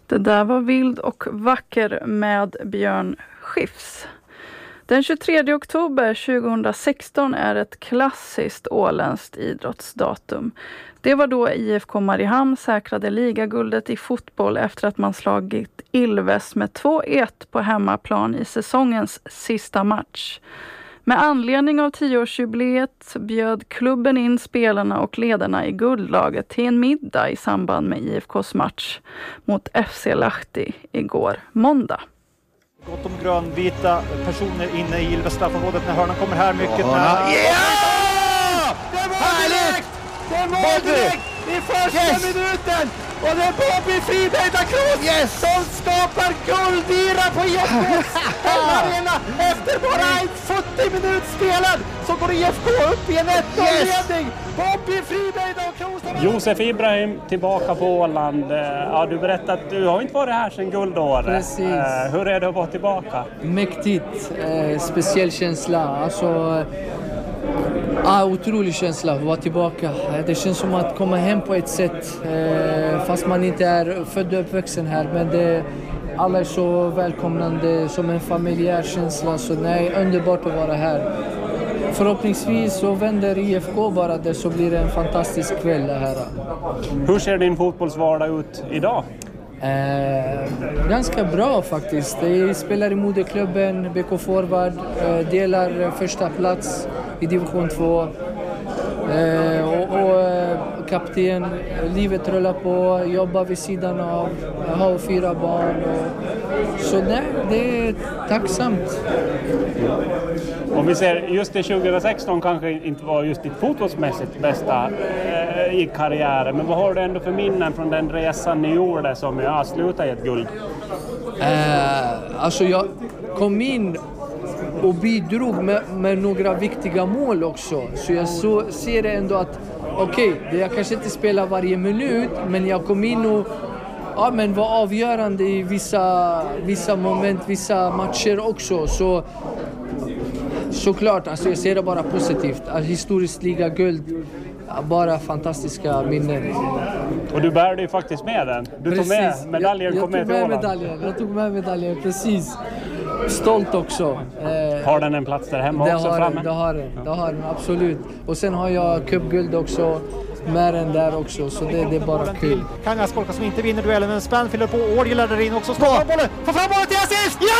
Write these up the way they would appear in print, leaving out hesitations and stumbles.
Det där var Vild och vacker med Björn Skifs. Den 23 oktober 2016 är ett klassiskt åländskt idrottsdatum. Det var då IFK Mariehamn säkrade ligaguldet i fotboll efter att man slagit Ilves med 2-1 på hemmaplan i säsongens sista match. Med anledning av 10-årsjubileet bjöd klubben in spelarna och ledarna i guldlaget till en middag i samband med IFKs match mot FC Lahti igår måndag. Gott om grönvita personer inne i Ilves straffområdet när hörnan kommer här mycket nära. Ja! Det var direkt! Det var direkt i första minuten! Och det är Bobby Friberg da Cruz som skapar guldira på IFKs arena. Efter bara 40 minuter spelad så går IFK upp i en 1-0-ledning. Bobby Friberg da Cruz. Josef Ibrahim tillbaka på Åland. Ja, du berättade att du har inte varit här sedan guldåret. Precis. Hur är det att vara tillbaka? Mäktigt. Speciell känsla. Alltså, otrolig känsla att vara tillbaka. Det känns som att komma hem på ett sätt. Fast man inte är född och uppvuxen här. Men alla är så välkomnande, som en familjär känsla. Så nej, underbart att vara här. Förhoppningsvis så vänder IFK bara det, så blir det en fantastisk kväll här. Hur ser din fotbollsvardag ut idag? Ganska bra faktiskt. Jag spelar i moderklubben, BK Forward, delar första plats i division 2. Och kapten, livet rullar på, jobbar vid sidan av, jag har 4 barn. Så nej, det är tacksamt. Om vi ser just det 2016 kanske inte var just ditt fotbollsmässigt bästa i karriären. Men vad har du ändå för minnen från den resan ni gjorde som slutade i ett guld? Alltså jag kom in och bidrog med några viktiga mål också. Så jag ser det ändå att jag kanske inte spelar varje minut, men jag kom in och var avgörande i vissa moment, vissa matcher också. Såklart, alltså jag ser det bara positivt. Historiskt ligaguld, bara fantastiska minnen. Och du bärde ju faktiskt med den. Du tog med medaljen, kom med till Åland. Jag tog med medaljen, precis. Stolt också. Har den en plats där hemma också framme? Det har den, absolut. Och sen har jag cupguld också med den där också, så det är bara kul. Kangas Kolka som inte vinner duellen, men Spann fyller på. Årgilla där in också. Slår bollen, får fram bollen till assist! Ja!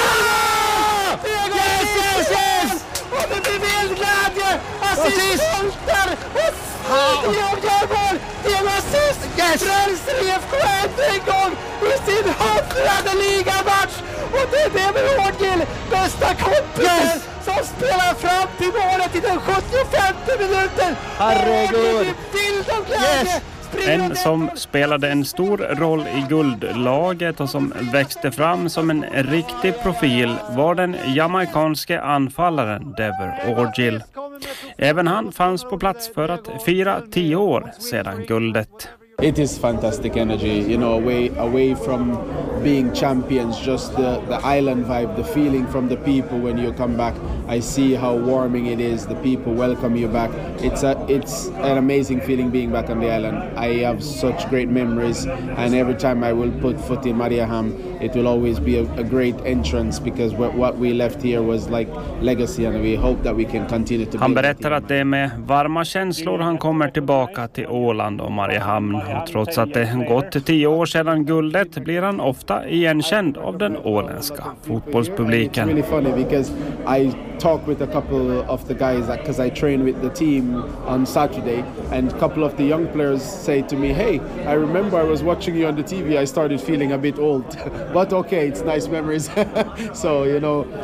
Yes! Och det blir vild glädje! Assist voltar! Och gör mål! Det är en assist! Frälser IFK en gång i sin 100:e ligamatch! Och det är det med Årgill, bästa kompisen, som spelar fram till målet i den 75:e minuten! Herregud! Vild av glädje! En som spelade en stor roll i guldlaget och som växte fram som en riktig profil var den jamaikanske anfallaren Dever Årgill. Även han fanns på plats för att fira 10 år sedan guldet. It is fantastic energy, you know, away from being champions, just the island vibe, the feeling from the people when you come back. I see how warming it is, the people welcome you back. It's an amazing feeling being back on the island. I have such great memories, and every time I will put foot in Mariehamn, it will always be a great entrance, because what we left here was like legacy, and we hope that we can continue to. Han berättar att det är med varma känslor han kommer tillbaka till Åland och Mariehamn. Och trots att det gått 10 år sedan guldet blir han ofta igenkänd av den åländska fotbollspubliken. It's really funny because I talk with a couple of the guys, because I train with the team on Saturday, and a couple of the young players say to me, "Hey, I remember I was watching you on the TV. I started feeling a bit old." But okay, it's nice memories. So, you know,